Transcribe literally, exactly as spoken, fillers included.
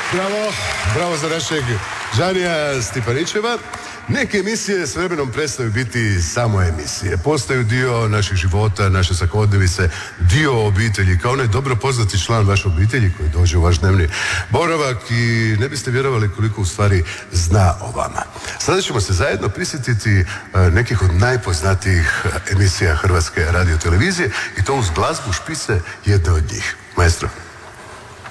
Bravo, bravo za našeg Džanija Stipanićeva. Neke emisije s vremenom prestaju biti samo emisije. Postaju dio naših života, naše svakodnevice, dio obitelji, kao onaj dobro poznati član vaše obitelji koji dođe u vaš dnevni boravak i ne biste vjerovali koliko u stvari zna o vama. Sada ćemo se zajedno prisjetiti nekih od najpoznatijih emisija Hrvatske radiotelevizije i to uz glazbu špice jedne od njih. Maestro.